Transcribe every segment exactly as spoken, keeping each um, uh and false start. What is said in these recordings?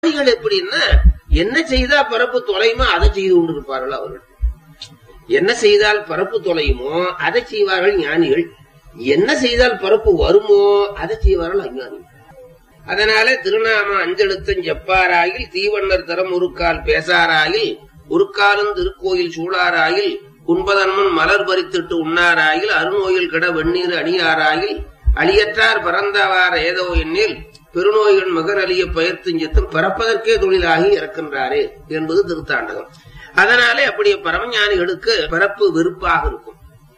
ஞானிகள் எப்படின்னா என்ன செய்தா பரப்பு தொலையுமோ அதை செய்து கொண்டிருப்பார்கள் அவர்கள். என்ன செய்தால் பரப்பு தொலையுமோ அதை செய்வார்கள் ஞானிகள். என்ன செய்தால் பரப்பு வருமோ அதை செய்வார்கள் அஞ்ஞானிகள். அதனால திருநாம அஞ்செழுத்தம் ஜப்பாராயில் தீவண்ணர் தரம் உருக்கால் பேசாராயில் உருக்காலும் திருக்கோயில் சூழாராயில் உண்பதன்முன் மலர் பறித்திட்டு உண்ணாராயில் அருநோயில் கிட வெந்நீர் அணியாராயில் அழியற்றார் பரந்தவார் ஏதோ எண்ணில் பெருநோய்கள் மகர் அழிய பயிர்த்துஞ்சத்தும் பிறப்பதற்கே தொழிலாகி இறக்கின்றாரே என்பது திருத்தாண்டகம். அதனாலே அப்படியே பரமஞானிகளுக்கு பிறப்பு வெறுப்பாக இருக்கும்.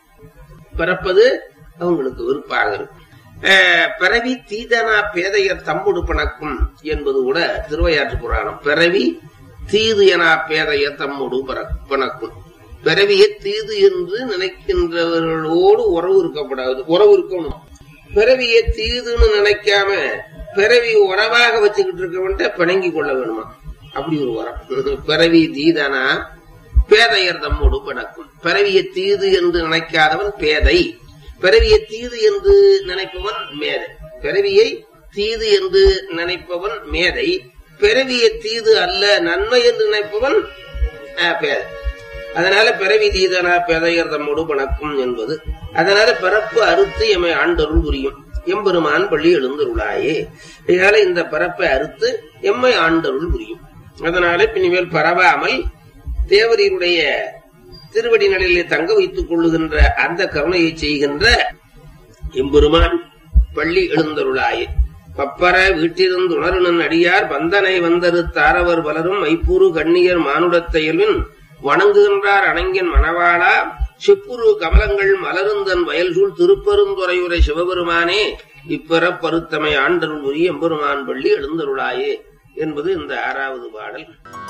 பிறப்பது அவங்களுக்கு வெறுப்பாக இருக்கும். பிறவி தீதனா பேதையர் தம்முடு பணக்கும் என்பது கூட திருவையாற்று புராணம். பிறவி தீது என பேதையர் தம்முடு பணக்கும். பிறவியை தீது என்று நினைக்கின்றவர்களோடு உறவு இருக்கப்படாது, உறவு இருக்கணும். பிறவியை தீதுன்னு நினைக்காம பிறவி உறவாக வச்சுக்கிட்டு இருக்க பிணங்கி கொள்ள வேணுமா? அப்படி ஒரு உரம். பிறவி தீதனா பேதையர் தம்மோடு பணக்கும். பிறவியை தீது என்று நினைக்காதவன் பேதை, பிறவியை தீது என்று நினைப்பவன் மேதை. பிறவியை தீது என்று நினைப்பவன் மேதை, பிறவியை தீது அல்ல நன்மை என்று நினைப்பவன் பேதை. அதனால பிறவி தீதனா பேதையர் தம்மோடு பணக்கும் என்பது. அதனால பிறப்பு அறுத்து எம்மை ஆண்டருள் புரியும் எம்பெருமான் பள்ளி எழுந்தருளாயே. இதனால இந்த பிறப்பை அறுத்து எம்மை ஆண்டருள் புரியும். அதனால பின்னிமேல் பரவாமல் தேவரீருடைய திருவடி நிலையிலே தங்க வைத்துக் கொள்ளுகின்ற அந்த கருணையை செய்கின்ற எம்பெருமான் பள்ளி எழுந்தருளாயே. பப்பர வீட்டிலிருந்து உணருணன் அடியார் பந்தனை வந்தரு தாரவர் பலரும் மைப்பூரு கண்ணியர் மானுடத்தையல்வின் வணங்குகின்றார் அணங்கின் மணவாளா செப்புரு கமலங்கள் மலருந்தன் வயல்சூழ் திருப்பெருந்துறையுரை சிவபெருமானே இப்பிற பருத்தமை ஆண்டருள் உரிய எம்பெருமான் பள்ளி எழுந்தருளாயே என்பது இந்த ஆறாவது பாடல்.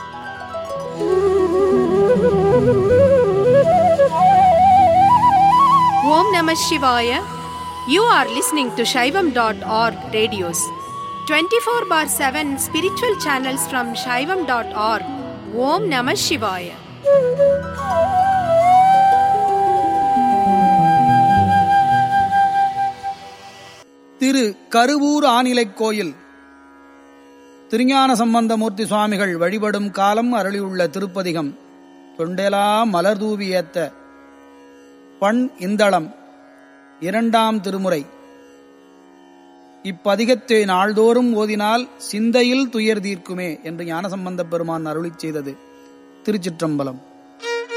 ஓம் நம சிவாய. You are listening to Shaivam dot org radios. twenty-four bar seven spiritual channels from Shaivam dot org. Om Namah Shivaya. திரு கருவூர் ஆனிலை கோயில் திருஞான சம்பந்தமூர்த்தி சுவாமிகள் வழிபடும் காலம் அருளியுள்ள திருப்பதிகம். தொண்டெலா மலர்தூவி ஏத்த பண் இந்தளம் இரண்டாம் திருமுறை. இப்பதிகத்தை நாள்தோறும் ஓதினால் சிந்தையில் துயர் தீர்க்குமே என்று ஞானசம்பந்தப் பெருமான் அருளிச் செய்தது. திருச்சிற்றம்பலம்.